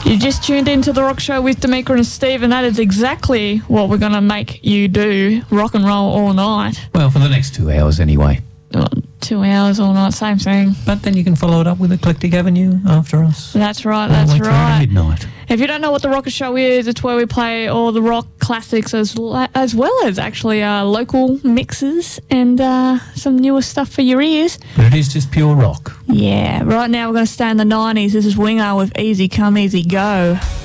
You just tuned into The Rock Show with D'Amica and Steve, and that is exactly what we're going to make you do, rock and roll all night. Well, for the next 2 hours anyway. 2 hours all night, same thing. But then you can follow it up with Eclectic Avenue after us. That's right, All the that's way through to right. midnight. If you don't know what The Rocker Show is, it's where we play all the rock classics as well as actually local mixes and some newer stuff for your ears. But it is just pure rock. Yeah, right now we're going to stay in the 90s. This is Winger with Easy Come, Easy Go.